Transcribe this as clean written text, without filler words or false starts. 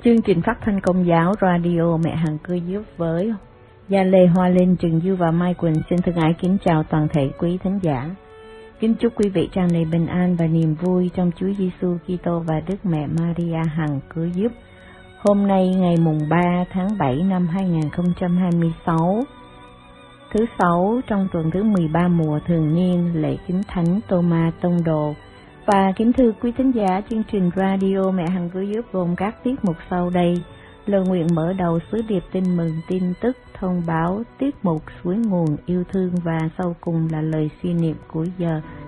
Chương trình phát thanh Công giáo Radio Mẹ Hằng Cơ Giúp với Gia Lê, Hoa Linh, Trần Du và Mai Quỳnh xin thân ái kính chào toàn thể quý thính giả. Kính chúc quý vị tràn đầy bình an và niềm vui trong Chúa Giêsu Kitô và Đức Mẹ Maria Hằng Cơ Giúp. Hôm nay ngày mùng 3 tháng 7 năm 2026, thứ Sáu trong tuần thứ 13 mùa thường niên lễ Kính Thánh Tô-ma Tông Đồ. Và kính thưa quý thính giả, chương trình Radio Mẹ Hằng Cơ Giúp gồm các tiết mục sau đây: lời nguyện mở đầu sứ điệp tin mừng, tin tức, thông báo, tiết mục suối nguồn yêu thương và sau cùng là lời suy niệm cuối giờ.